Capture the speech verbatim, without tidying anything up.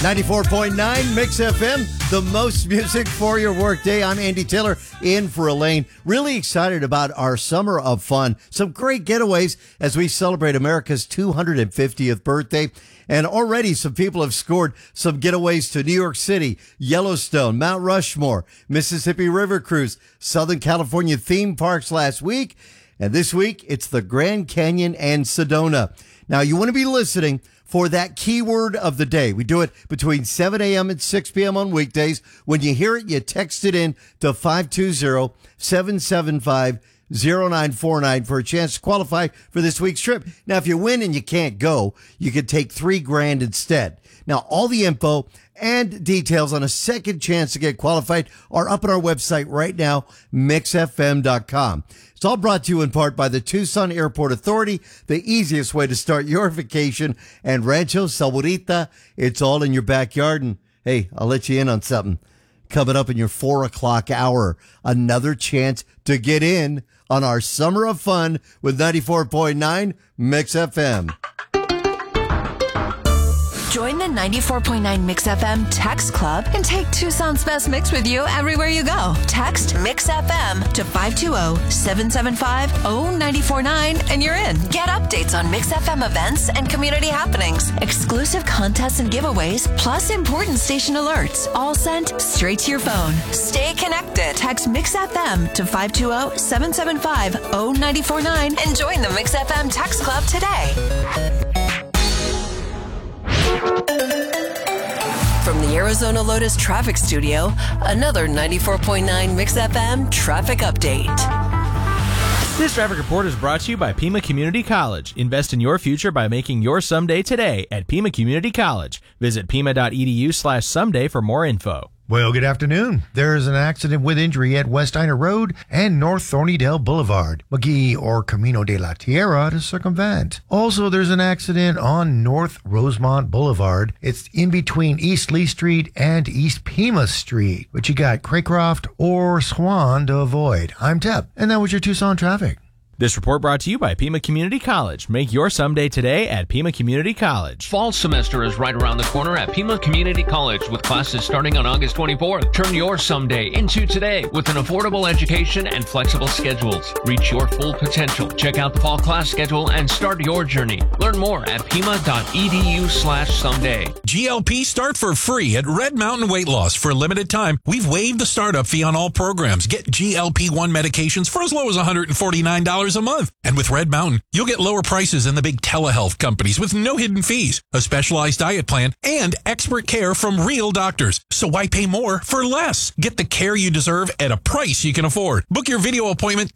ninety-four point nine Mix F M, the most music for your workday. I'm Andy Taylor, in for Elaine. Really excited about our summer of fun. Some great getaways as we celebrate America's two hundred fiftieth birthday. And already some people have scored some getaways to New York City, Yellowstone, Mount Rushmore, Mississippi River Cruise, Southern California theme parks last week. And this week, it's the Grand Canyon and Sedona. Now, you want to be listening for that keyword of the day. We do it between seven a.m. and six p.m. on weekdays. When you hear it, you text it in to five two zero, seven seven five, zero nine four nine for a chance to qualify for this week's trip. Now, if you win and you can't go, you could take three grand instead. Now, all the info and details on a second chance to get qualified are up on our website right now, mix f m dot com. It's all brought to you in part by the Tucson Airport Authority, the easiest way to start your vacation, and Rancho Saborita. It's all in your backyard. And hey, I'll let you in on something. Coming up in your four o'clock hour, another chance to get in on our summer of fun with ninety-four point nine Mix F M. Join the ninety-four point nine Mix F M Text Club and take Tucson's best mix with you everywhere you go. Text Mix F M to five two zero, seven seven five, zero nine four nine and you're in. Get updates on Mix F M events and community happenings, exclusive contests and giveaways, plus important station alerts, all sent straight to your phone. Stay connected. Text Mix F M to five two zero, seven seven five, zero nine four nine and join the Mix F M Text Club today. From the Arizona Lotus Traffic Studio, another ninety-four point nine Mix F M traffic update. This traffic report is brought to you by Pima Community College. Invest in your future by making your someday today at Pima Community College. Visit pima.edu slash someday for more info. Well, good afternoon. There is an accident with injury at West Ina Road and North Thornydale Boulevard, McGee or Camino de la Tierra to circumvent. Also, there's an accident on North Rosemont Boulevard. It's in between East Lee Street and East Pima Street, but you got Craycroft or Swan to avoid. I'm Tep, and that was your Tucson traffic. This report brought to you by Pima Community College. Make your someday today at Pima Community College. Fall semester is right around the corner at Pima Community College with classes starting on August twenty-fourth. Turn your someday into today with an affordable education and flexible schedules. Reach your full potential. Check out the fall class schedule and start your journey. Learn more at pima.edu slash someday. G L P start for free at Red Mountain Weight Loss. For a limited time, we've waived the startup fee on all programs. Get G L P one medications for as low as one hundred forty-nine dollars a month. And with Red Mountain, you'll get lower prices than the big telehealth companies with no hidden fees, a specialized diet plan, and expert care from real doctors. So why pay more for less? Get the care you deserve at a price you can afford. Book your video appointment